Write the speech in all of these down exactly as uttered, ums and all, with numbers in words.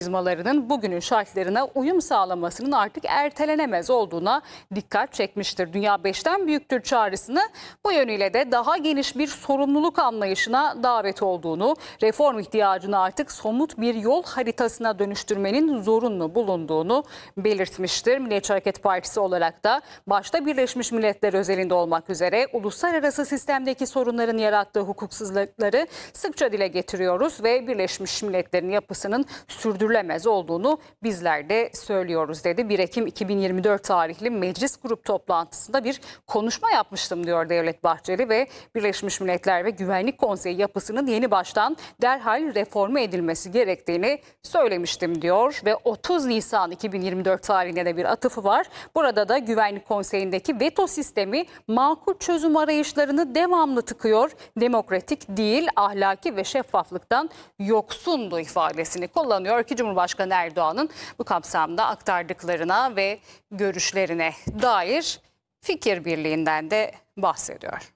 mekanizmalarının bugünün şartlarına uyum sağlamasının artık ertelenemez olduğuna dikkat çekmiştir. Dünya beşten büyüktür çağrısını bu yönüyle de daha geniş bir sorumluluk anlayışına davet olduğunu, reform ihtiyacını artık somut bir yol haritasına dönüştürmenin zorunlu bulunduğunu belirtmiştir. Milliyetçi Hareket Partisi olarak da başta Birleşmiş Milletler özelinde olmak üzere uluslararası sistemdeki sorunların yarattığı hukuksuzlukları sıkça dile getiriyoruz ve Birleşmiş Milletler'in yapısının sürdürülemez olduğunu bizler de söylüyoruz dedi. bir Ekim iki bin yirmi dört tarihli meclis grup toplantısında bir konuşma yapmıştım diyor Devlet Bahçeli ve Birleşmiş Milletler ve Güvenlik Konseyi yapısının yeni baştan derhal reforme edilmesi gerektiğini söylemiştim diyor ve otuz Nisan iki bin yirmi dört tarihine de bir atıfı var. Burada da Güvenlik Konseyi'ndeki veto sistemi makul çözüm arayışlarını devamlı tıkıyor. Demokratik değil, ahlaki ve şeffaflıktan yoksundu ifadesini kullanıyor ki Cumhurbaşkanı Erdoğan'ın bu kapsamda aktardıklarına ve görüşlerine dair fikir birliğinden de bahsediyor.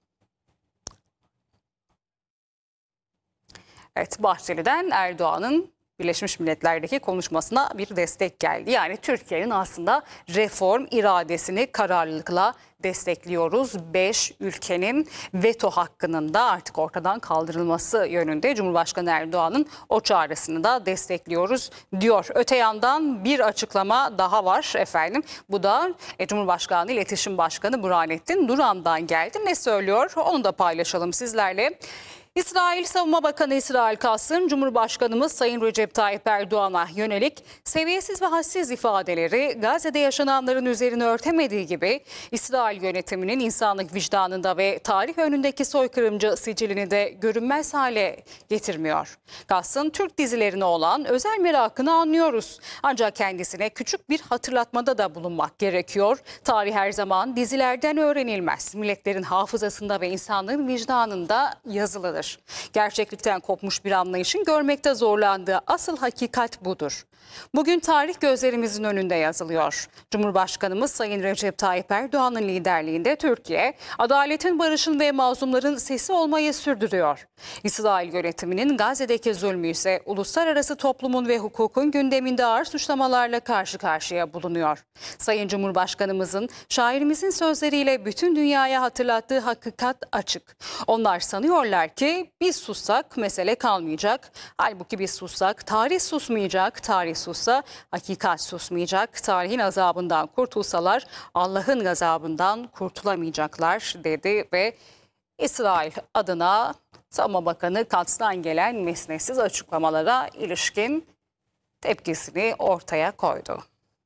Evet, Bahçeli'den Erdoğan'ın Birleşmiş Milletler'deki konuşmasına bir destek geldi. Yani Türkiye'nin aslında reform iradesini kararlılıkla destekliyoruz. Beş ülkenin veto hakkının da artık ortadan kaldırılması yönünde Cumhurbaşkanı Erdoğan'ın o çağrısını da destekliyoruz diyor. Öte yandan bir açıklama daha var efendim. Bu da Cumhurbaşkanı İletişim Başkanı Burhanettin Duran'dan geldi. Ne söylüyor? Onu da paylaşalım sizlerle. İsrail Savunma Bakanı İsrail Kass'ın Cumhurbaşkanımız Sayın Recep Tayyip Erdoğan'a yönelik seviyesiz ve hadsiz ifadeleri Gazze'de yaşananların üzerine örtemediği gibi İsrail yönetiminin insanlık vicdanında ve tarih önündeki soykırımcı sicilini de görünmez hale getirmiyor. Kass'ın Türk dizilerine olan özel merakını anlıyoruz. Ancak kendisine küçük bir hatırlatmada da bulunmak gerekiyor. Tarih her zaman dizilerden öğrenilmez. Milletlerin hafızasında ve insanlığın vicdanında yazılıdır. Gerçeklikten kopmuş bir anlayışın görmekte zorlandığı asıl hakikat budur. Bugün tarih gözlerimizin önünde yazılıyor. Cumhurbaşkanımız Sayın Recep Tayyip Erdoğan'ın liderliğinde Türkiye, adaletin, barışın ve mazlumların sesi olmayı sürdürüyor. İsrail yönetiminin Gazze'deki zulmü ise uluslararası toplumun ve hukukun gündeminde ağır suçlamalarla karşı karşıya bulunuyor. Sayın Cumhurbaşkanımızın şairimizin sözleriyle bütün dünyaya hatırlattığı hakikat açık. Onlar sanıyorlar ki biz sussak mesele kalmayacak. Halbuki biz sussak tarih susmayacak, tarih sussa hakikat susmayacak. Tarihin azabından kurtulsalar Allah'ın gazabından kurtulamayacaklar dedi ve İsrail adına Savunma Bakanı Katz'tan gelen mesnetsiz açıklamalara ilişkin tepkisini ortaya koydu.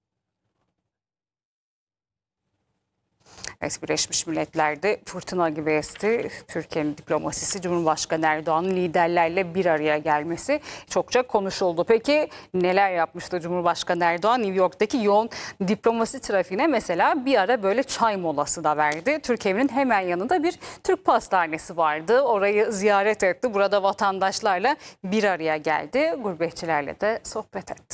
Evet, Birleşmiş Milletler'de fırtına gibi esti. Türkiye'nin diplomasisi, Cumhurbaşkanı Erdoğan'ın liderlerle bir araya gelmesi çokça konuşuldu. Peki neler yapmıştı Cumhurbaşkanı Erdoğan? New York'taki yoğun diplomasi trafiğine mesela bir ara böyle çay molası da verdi. Türkiye'nin hemen yanında bir Türk pastanesi vardı. Orayı ziyaret etti. Burada vatandaşlarla bir araya geldi. Gurbetçilerle de sohbet etti.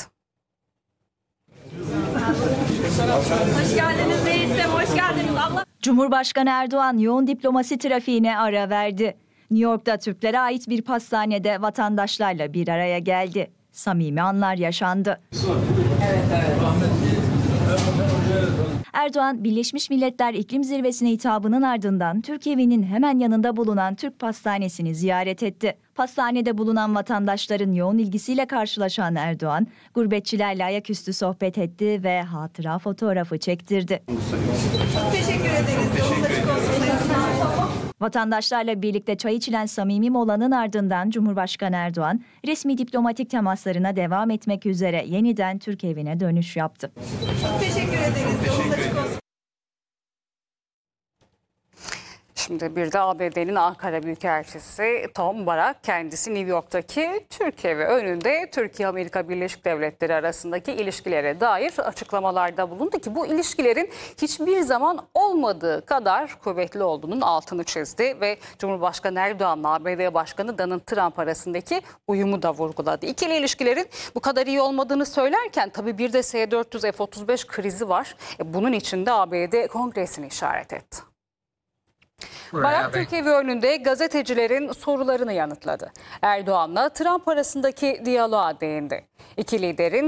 Hoş geldiniz reisim, hoş geldiniz abla. Cumhurbaşkanı Erdoğan yoğun diplomasi trafiğine ara verdi. New York'ta Türklere ait bir pastanede vatandaşlarla bir araya geldi. Samimi anlar yaşandı. Evet, evet. Erdoğan, Birleşmiş Milletler İklim Zirvesi'ne hitabının ardından Türkiye'nin hemen yanında bulunan Türk Pastanesi'ni ziyaret etti. Pastanede bulunan vatandaşların yoğun ilgisiyle karşılaşan Erdoğan, gurbetçilerle ayaküstü sohbet etti ve hatıra fotoğrafı çektirdi. Çok teşekkür ederiz. Yolunuz açık olsun. Vatandaşlarla birlikte çay içilen samimi molanın ardından Cumhurbaşkanı Erdoğan, resmi diplomatik temaslarına devam etmek üzere yeniden Türk evine dönüş yaptı. Çok teşekkür ederiz. Yolunuz açık olsun. Şimdi bir de A B D'nin Ankara Büyükelçisi Tom Barak kendisi New York'taki Türk evi önünde Türkiye-Amerika Birleşik Devletleri arasındaki ilişkilere dair açıklamalarda bulundu ki bu ilişkilerin hiçbir zaman olmadığı kadar kuvvetli olduğunun altını çizdi ve Cumhurbaşkanı Erdoğan'la A B D Başkanı Donald Trump arasındaki uyumu da vurguladı. İkili ilişkilerin bu kadar iyi olmadığını söylerken tabii bir de S dört yüz F otuz beş krizi var. Bunun için de A B D Kongresini işaret etti. Barak Türkevi önünde gazetecilerin sorularını yanıtladı. Erdoğan'la Trump arasındaki diyaloğa değindi. İki liderin